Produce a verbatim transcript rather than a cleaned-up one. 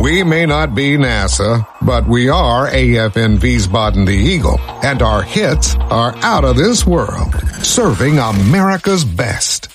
We may not be NASA, but we are A F N Wiesbaden the Eagle, and our hits are out of this world, serving America's best.